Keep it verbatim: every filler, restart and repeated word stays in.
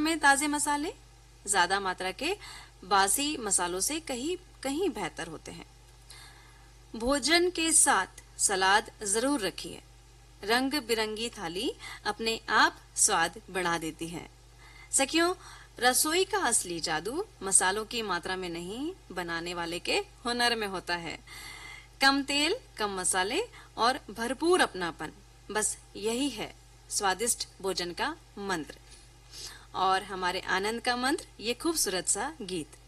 में ताजे मसाले ज्यादा मात्रा के बासी मसालों से कहीं कहीं बेहतर होते हैं। भोजन के साथ सलाद जरूर रखिए। रंग बिरंगी थाली अपने आप स्वाद बढ़ा देती है। सखियों, रसोई का असली जादू मसालों की मात्रा में नहीं, बनाने वाले के हुनर में होता है। कम तेल, कम मसाले और भरपूर अपनापन, बस यही है स्वादिष्ट भोजन का मंत्र और हमारे आनंद का मंत्र, ये खूबसूरत सा गीत।